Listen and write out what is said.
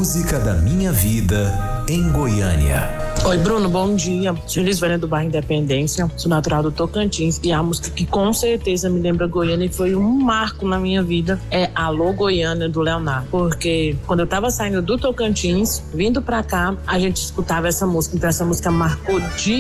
música da minha vida em Goiânia. Oi, Bruno, bom dia. Sou Elisvânia do bairro Independência, sou natural do Tocantins e a música que com certeza me lembra Goiânia e foi um marco na minha vida é Alô Goiânia, do Leonardo. Porque quando eu tava saindo do Tocantins, vindo pra cá, a gente escutava essa música, então essa música marcou